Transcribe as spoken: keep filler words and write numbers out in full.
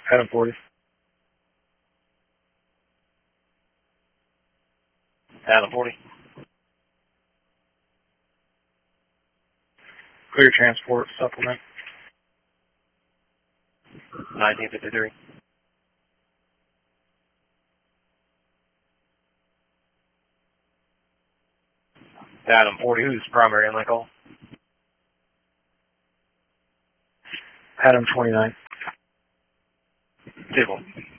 Adam forty. Adam forty. Clear transport supplement. nineteen fifty-three. Adam forty, who's primary inlet call? Adam twenty-nine. Table.